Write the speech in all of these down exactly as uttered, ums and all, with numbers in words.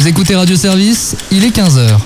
écoutez Radio Service, il est quinze heures.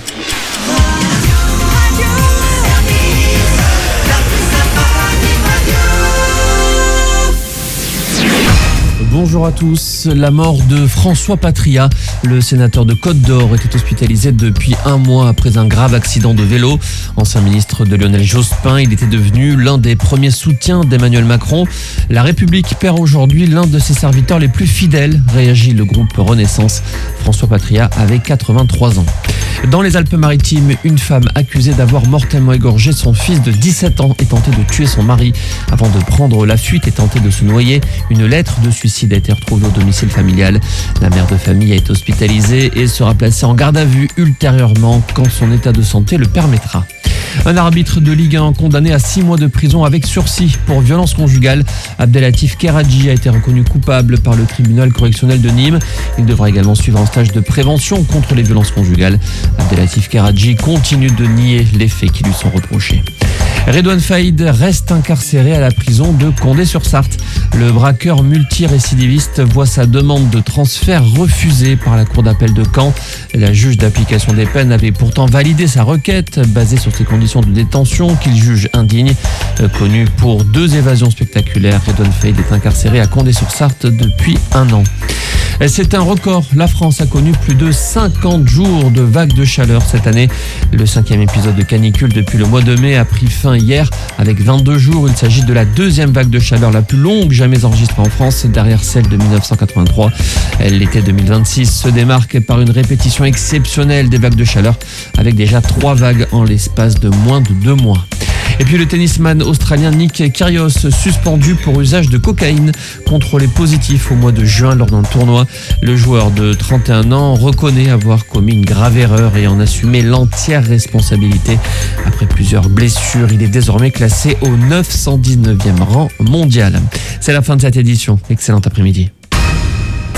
Bonjour à tous. La mort de François Patria, le sénateur de Côte-d'Or, était hospitalisé depuis un mois après un grave accident de vélo. Ancien ministre de Lionel Jospin, il était devenu l'un des premiers soutiens d'Emmanuel Macron. La République perd aujourd'hui l'un de ses serviteurs les plus fidèles, réagit le groupe Renaissance. François Patria avait quatre-vingt-trois ans. Dans les Alpes-Maritimes, une femme accusée d'avoir mortellement égorgé son fils de dix-sept ans et tenté de tuer son mari avant de prendre la fuite et tenter de se noyer. Une lettre de suicide a été retrouvée au domicile familial. La mère de famille a été hospitalisée et sera placée en garde à vue ultérieurement quand son état de santé le permettra. Un arbitre de Ligue un condamné à six mois de prison avec sursis pour violence conjugale. Abdelatif Keradji a été reconnu coupable par le tribunal correctionnel de Nîmes. Il devra également suivre un stage de prévention contre les violences conjugales. Abdelatif Keradji continue de nier les faits qui lui sont reprochés. Redouane Faïd reste incarcéré à la prison de Condé-sur-Sarthe. Le braqueur multirécidiviste voit sa demande de transfert refusée par la cour d'appel de Caen. La juge d'application des peines avait pourtant validé sa requête basée sur ses conditions de détention qu'il juge indignes. Connu pour deux évasions spectaculaires, Redouane Faïd est incarcéré à Condé-sur-Sarthe depuis un an. C'est un record. La France a connu plus de cinquante jours de vagues de chaleur cette année. Le cinquième épisode de canicule depuis le mois de mai a pris fin hier avec vingt-deux jours. Il s'agit de la deuxième vague de chaleur la plus longue jamais enregistrée en France, derrière celle de dix-neuf cent quatre-vingt-trois. L'été deux mille vingt-six se démarque par une répétition exceptionnelle des vagues de chaleur, avec déjà trois vagues en l'espace de moins de deux mois. Et puis le tennisman australien Nick Kyrgios, suspendu pour usage de cocaïne, contrôlé positif au mois de juin lors d'un tournoi. Le joueur de trente et un ans reconnaît avoir commis une grave erreur et en assumé l'entière responsabilité. Après plusieurs blessures, il est désormais classé au neuf cent dix-neuvième rang mondial. C'est la fin de cette édition. Excellent après-midi.